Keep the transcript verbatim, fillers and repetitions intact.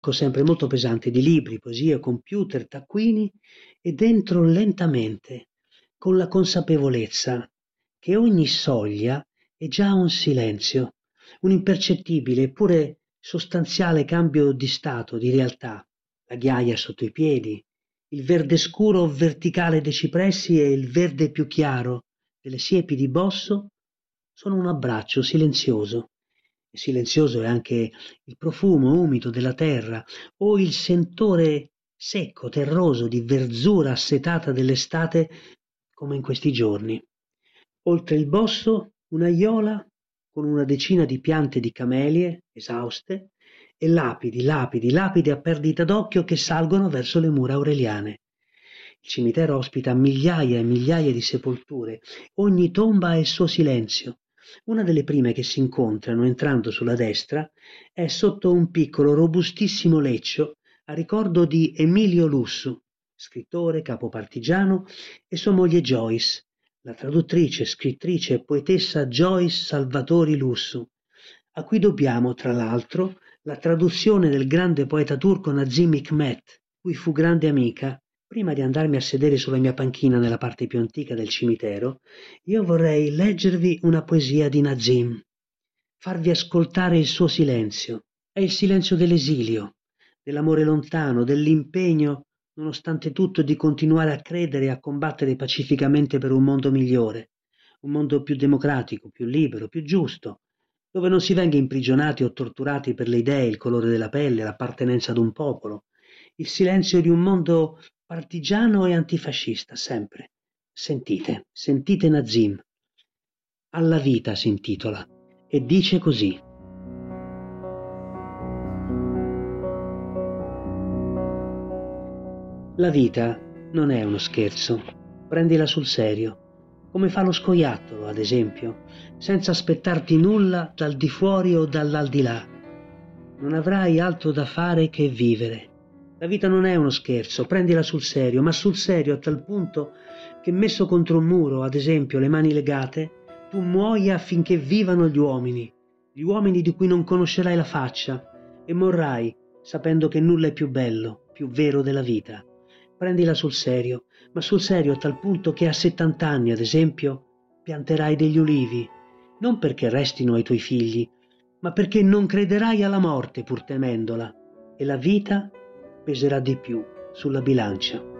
sempre molto pesante di libri, poesie, computer, taccuini e dentro lentamente, con la consapevolezza che ogni soglia è già un silenzio, un impercettibile eppure sostanziale cambio di stato, di realtà, la ghiaia sotto i piedi, il verde scuro verticale dei cipressi e il verde più chiaro delle siepi di bosso sono un abbraccio silenzioso. E silenzioso è anche il profumo umido della terra o il sentore secco, terroso di verzura assetata dell'estate come in questi giorni. Oltre il bosso un'aiola con una decina di piante di camelie esauste e lapidi, lapidi, lapidi a perdita d'occhio che salgono verso le mura aureliane. Il cimitero ospita migliaia e migliaia di sepolture, ogni tomba ha il suo silenzio. Una delle prime che si incontrano entrando sulla destra è sotto un piccolo robustissimo leccio a ricordo di Emilio Lussu, scrittore, capo partigiano, e sua moglie Joyce, la traduttrice, scrittrice e poetessa Joyce Salvatori Lussu, a cui dobbiamo, tra l'altro, la traduzione del grande poeta turco Nazım Hikmet, cui fu grande amica. Prima di andarmi a sedere sulla mia panchina nella parte più antica del cimitero, io vorrei leggervi una poesia di Nazim, farvi ascoltare il suo silenzio. È il silenzio dell'esilio, dell'amore lontano, dell'impegno, nonostante tutto, di continuare a credere e a combattere pacificamente per un mondo migliore, un mondo più democratico, più libero, più giusto, dove non si venga imprigionati o torturati per le idee, il colore della pelle, l'appartenenza ad un popolo, il silenzio di un mondo partigiano e antifascista, sempre. Sentite, sentite Nazim. Alla vita si intitola e dice così. La vita non è uno scherzo, prendila sul serio, come fa lo scoiattolo, ad esempio, senza aspettarti nulla dal di fuori o dall'aldilà. Non avrai altro da fare che vivere. La vita non è uno scherzo, prendila sul serio, ma sul serio a tal punto che messo contro un muro, ad esempio, le mani legate, tu muoia affinché vivano gli uomini, gli uomini di cui non conoscerai la faccia, e morrai sapendo che nulla è più bello, più vero della vita. Prendila sul serio, ma sul serio a tal punto che a settanta anni, ad esempio, pianterai degli ulivi, non perché restino ai tuoi figli, ma perché non crederai alla morte pur temendola, e la vita peserà di più sulla bilancia.